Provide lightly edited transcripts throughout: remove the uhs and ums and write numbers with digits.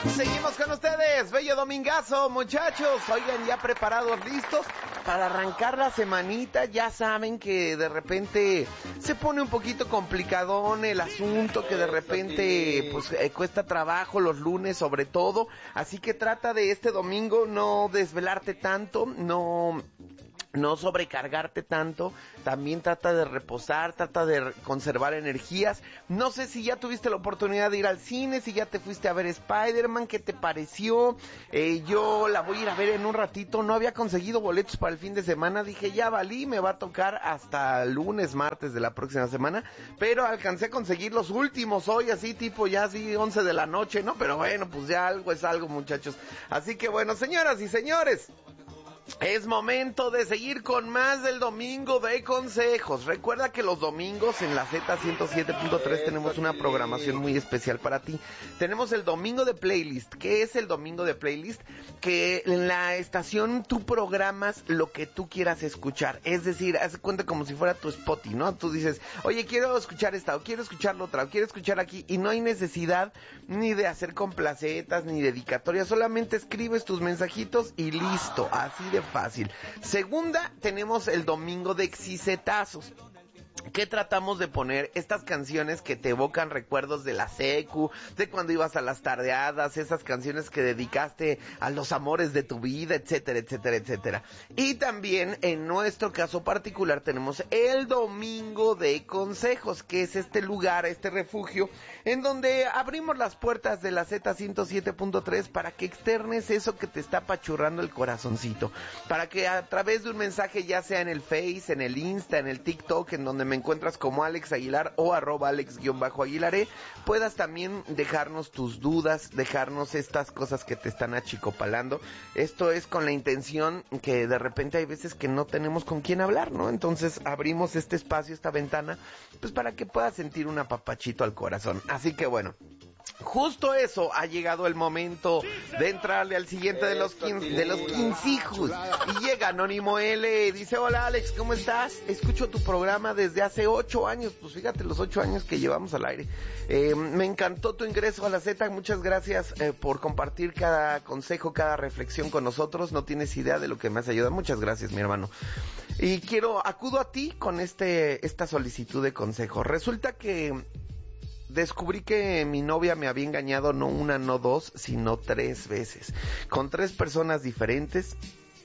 Seguimos con ustedes, bello domingazo, muchachos. Oigan, ya preparados, listos para arrancar la semanita. Ya saben que de repente se pone un poquito complicadón el asunto, que de repente pues cuesta trabajo los lunes sobre todo. Así que trata de este domingo no desvelarte tanto, no sobrecargarte tanto. También trata de reposar, trata de conservar energías. No sé si ya tuviste la oportunidad de ir al cine, si ya te fuiste a ver Spider-Man, ¿qué te pareció? Yo la voy a ir a ver en un ratito. No había conseguido boletos para el fin de semana, dije ya valí, me va a tocar hasta lunes, martes de la próxima semana, pero alcancé a conseguir los últimos hoy, así tipo ya así 11 de la noche, ¿no? Pero bueno, pues ya algo es algo, muchachos. Así que bueno, señoras y señores, es momento de seguir con más del Domingo de Consejos. Recuerda que los domingos en la Z107.3 tenemos una programación muy especial para ti. Tenemos el Domingo de Playlist. ¿Qué es el Domingo de Playlist? Que en la estación tú programas lo que tú quieras escuchar. Es decir, haz cuenta como si fuera tu Spotify, ¿no? Tú dices, oye, quiero escuchar esta, o quiero escuchar la otra, o quiero escuchar aquí. Y no hay necesidad ni de hacer complacetas, ni dedicatorias. Solamente escribes tus mensajitos y listo. Así de fácil. Segunda, tenemos el Domingo de Exicetazos. ¿Qué tratamos de poner? Estas canciones que te evocan recuerdos de la secu, de cuando ibas a las tardeadas, esas canciones que dedicaste a los amores de tu vida, etcétera, etcétera, etcétera. Y también, en nuestro caso particular, tenemos el Domingo de Consejos, que es este lugar, este refugio, en donde abrimos las puertas de la Z107.3 para que externes eso que te está apachurrando el corazoncito, para que a través de un mensaje, ya sea en el Face, en el Insta, en el TikTok, en donde me encuentras como Alex Aguilar o @Alex_Aguilaré, puedas también dejarnos tus dudas, dejarnos estas cosas que te están achicopalando. Esto es con la intención que de repente hay veces que no tenemos con quién hablar, ¿no? Entonces abrimos este espacio, esta ventana, pues para que puedas sentir un apapachito al corazón. Así que bueno, justo eso, ha llegado el momento de entrarle al siguiente de los quincejos. Y llega Anónimo L, dice, hola Alex, ¿cómo estás? Escucho tu programa desde hace 8 años, pues fíjate los 8 años que llevamos al aire. Me encantó tu ingreso a la Z, muchas gracias por compartir cada consejo, cada reflexión con nosotros, no tienes idea de lo que me has ayudado, muchas gracias mi hermano. Y acudo a ti con esta solicitud de consejo. Resulta que descubrí que mi novia me había engañado no una, no dos, sino 3 veces. Con 3 personas diferentes.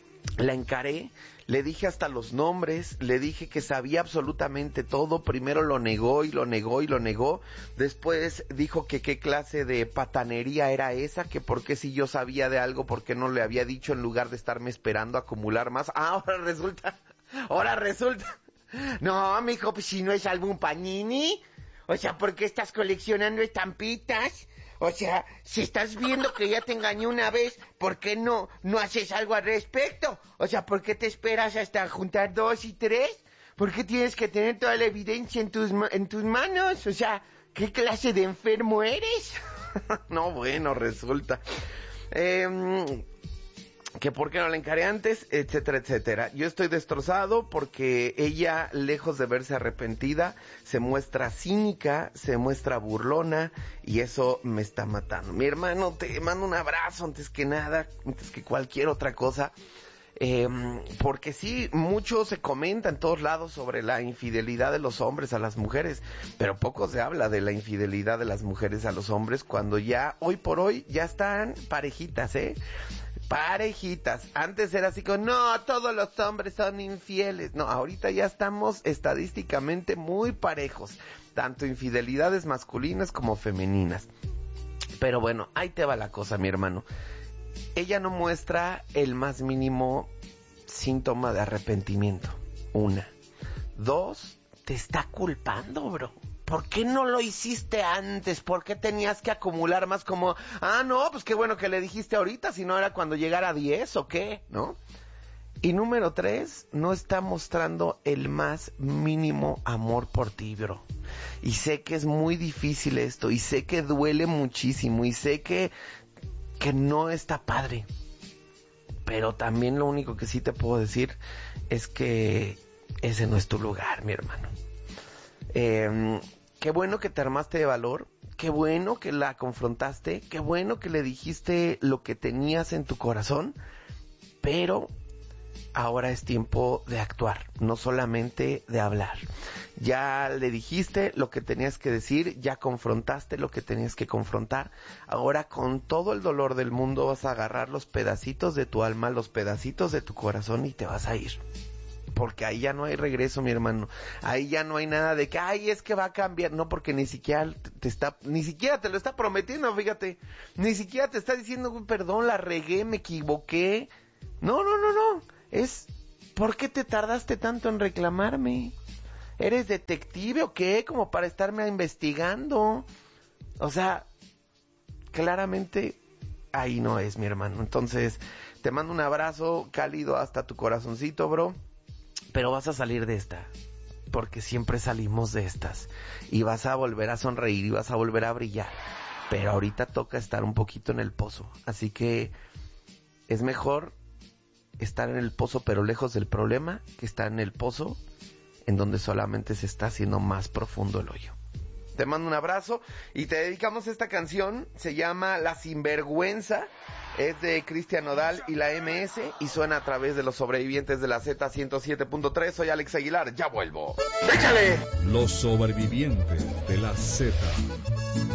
La encaré, le dije hasta los nombres, le dije que sabía absolutamente todo. Primero lo negó y lo negó y lo negó. Después dijo que qué clase de patanería era esa, que por qué si yo sabía de algo, por qué no le había dicho en lugar de estarme esperando a acumular más. Ahora resulta. No, mijo, pues si no es álbum Panini. O sea, ¿por qué estás coleccionando estampitas? O sea, si estás viendo que ya te engañé una vez, ¿por qué no haces algo al respecto? O sea, ¿por qué te esperas hasta juntar 2 y 3? ¿Por qué tienes que tener toda la evidencia en tus manos? O sea, ¿qué clase de enfermo eres? No, bueno, resulta. Que por qué no la encaré antes, etcétera, etcétera. Yo estoy destrozado porque ella, lejos de verse arrepentida, se muestra cínica, se muestra burlona, y eso me está matando. Mi hermano, te mando un abrazo antes que nada, antes que cualquier otra cosa. Porque sí, mucho se comenta en todos lados sobre la infidelidad de los hombres a las mujeres, pero poco se habla de la infidelidad de las mujeres a los hombres, cuando ya, hoy por hoy, ya están parejitas, parejitas. Antes era así como, no, todos los hombres son infieles. No, ahorita ya estamos estadísticamente muy parejos, tanto infidelidades masculinas como femeninas. Pero bueno, ahí te va la cosa, mi hermano. Ella no muestra el más mínimo síntoma de arrepentimiento. 1. 2, te está culpando, bro. ¿Por qué no lo hiciste antes? ¿Por qué tenías que acumular más? Como, no, pues qué bueno que le dijiste ahorita, si no era cuando llegara a 10 o qué, ¿no? Y número 3, no está mostrando el más mínimo amor por ti, bro. Y sé que es muy difícil esto, y sé que duele muchísimo, y sé que no está padre. Pero también lo único que sí te puedo decir es que ese no es tu lugar, mi hermano. Qué bueno que te armaste de valor, qué bueno que la confrontaste, qué bueno que le dijiste lo que tenías en tu corazón, pero ahora es tiempo de actuar, no solamente de hablar. Ya le dijiste lo que tenías que decir, ya confrontaste lo que tenías que confrontar. Ahora con todo el dolor del mundo vas a agarrar los pedacitos de tu alma, los pedacitos de tu corazón y te vas a ir. Porque ahí ya no hay regreso, mi hermano. Ahí ya no hay nada de que, ay, es que va a cambiar. No, porque ni siquiera te lo está prometiendo, fíjate. Ni siquiera te está diciendo, perdón, la regué, me equivoqué. No. Es, ¿por qué te tardaste tanto en reclamarme? ¿Eres detective o qué? Como para estarme investigando. O sea, claramente ahí no es, mi hermano. Entonces, te mando un abrazo cálido hasta tu corazoncito, bro. Pero vas a salir de esta, porque siempre salimos de estas. Y vas a volver a sonreír y vas a volver a brillar. Pero ahorita toca estar un poquito en el pozo. Así que es mejor estar en el pozo pero lejos del problema que estar en el pozo en donde solamente se está haciendo más profundo el hoyo. Te mando un abrazo y te dedicamos esta canción. Se llama La Sinvergüenza. Es de Cristian Nodal y la MS y suena a través de los sobrevivientes de la Z107.3. Soy Alex Aguilar, ya vuelvo. ¡Échale! Los sobrevivientes de la Z.